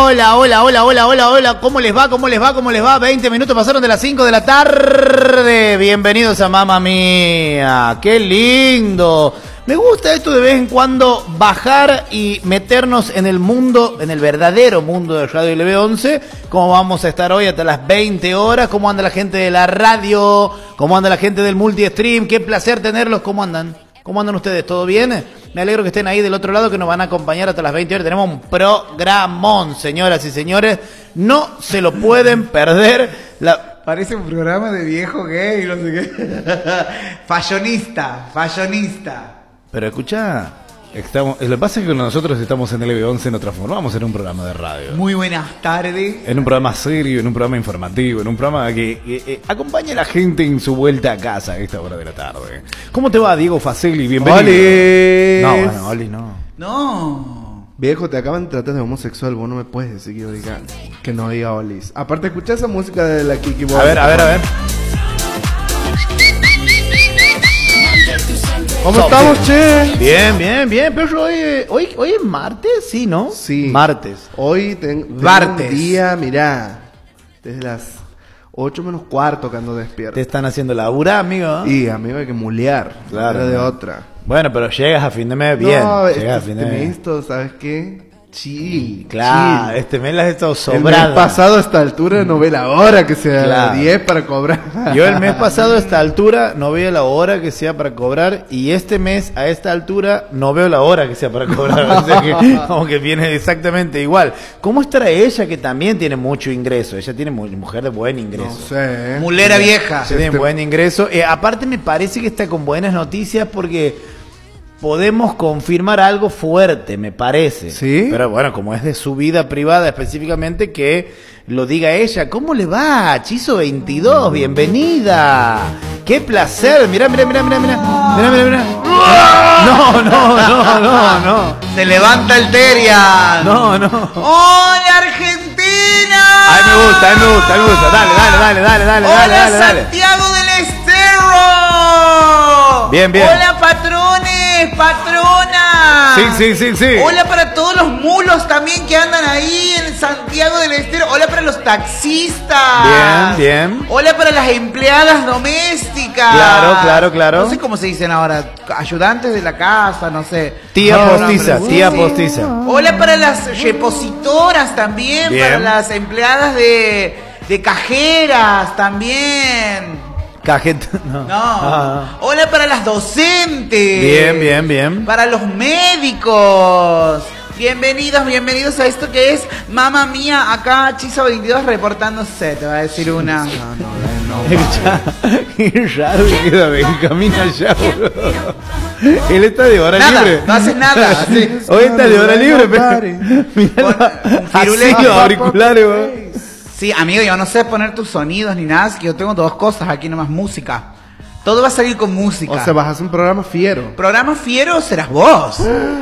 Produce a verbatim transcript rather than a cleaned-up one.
hola, hola, hola, hola, hola, hola. ¿Cómo les va? ¿Cómo les va? ¿Cómo les va? veinte minutos pasaron de las cinco de la tarde. Bienvenidos a Mamma Mía. ¡Qué lindo! Me gusta esto de vez en cuando bajar y meternos en el mundo, en el verdadero mundo de Radio L B once. ¿Cómo vamos a estar hoy hasta las veinte horas? ¿Cómo anda la gente de la radio? ¿Cómo anda la gente del multi-stream? Qué placer tenerlos. ¿Cómo andan? ¿Cómo andan ustedes? ¿Todo bien? Me alegro que estén ahí del otro lado, que nos van a acompañar hasta las veinte horas. Tenemos un programón, señoras y señores. No se lo pueden perder. La... Parece un programa de viejo gay, no sé qué. Fashionista, fashionista. Pero escucha, estamos, lo que pasa es que nosotros estamos en L B once, nos transformamos en un programa de radio. Muy buenas tardes. En un programa serio, en un programa informativo, en un programa que, que eh, acompaña a la gente en su vuelta a casa a esta hora de la tarde. ¿Cómo te va, Diego Facelli? Bienvenido. ¡Oli! No, bueno, Oli no. No. Viejo, te acaban de tratar de homosexual, vos no me puedes decir que yo diga que no diga Olis. Aparte, escucha esa música de la Kiki Boy. A ver, a ver, a ver. ¿Cómo estamos, che? Bien, bien, bien, pero hoy, hoy, hoy es martes, sí, ¿no? Sí. Martes. Hoy ten, tengo Martes. un día, mirá, desde las ocho menos cuarto que ando despierto. Te están haciendo labura, amigo. Y, amigo, hay que mulear, Claro, no de no. otra. Bueno, pero llegas a fin de mes bien. No, llegas a este, fin de este mes. mes, todo, ¿sabes qué? Chill, Claro, chill. este mes las he estado El sobrada. mes pasado a esta altura no ve la hora que sea Claro. diez para cobrar. Yo el mes pasado a esta altura no veo la hora que sea para cobrar, y este mes a esta altura no veo la hora que sea para cobrar. O sea que como que viene exactamente igual. ¿Cómo estará ella, que también tiene mucho ingreso? Ella tiene mu- mujer de buen ingreso. No sé. Mulera vieja. Tiene Este- buen ingreso. Eh, aparte me parece que está con buenas noticias porque podemos confirmar algo fuerte, me parece. ¿Sí? Pero bueno, como es de su vida privada específicamente, que lo diga ella. ¿Cómo le va? Chizo veintidós, bienvenida. Qué placer. Mirá, mirá, mirá, mirá, mirá. Mirá, mirá, mirá. No, no, no, no, no. Se levanta el Terian. No, no. ¡Hola, Argentina! A mí me gusta, a mí me gusta, a mí me gusta. Dale, dale, dale, dale, dale, ¡Hola, dale, dale, dale. Santiago del Estero! Bien, bien. ¡Hola, patrones, patronas! Sí, sí, sí, sí. Hola para todos los mulos también que andan ahí en Santiago del Estero. Hola para los taxistas. Bien, bien. Hola para las empleadas domésticas. Claro, claro, claro. No sé cómo se dicen ahora. Ayudantes de la casa, no sé. Tía No, no, postiza, pero- tía Sí. postiza. Hola para las repositoras también. Bien. Para las empleadas de, de cajeras también. Cajeta. No. No. Ah. Hola para las docentes. Bien, bien, bien. Para los médicos. Bienvenidos, bienvenidos a esto que es Mamma Mía. Acá Chizo veintidós reportándose, te va a decir una. Qué raro que queda Benjamín allá, boludo. Él está de hora Nada, libre. no hace nada. así. Hoy está de hora libre, pero Con- mira, con así firulete. los auriculares, boludo. Sí, amigo, yo no sé poner tus sonidos ni nada, así que yo tengo dos cosas aquí nomás, música. Todo va a salir con música. O sea, vas a hacer un programa fiero. Programa fiero serás vos.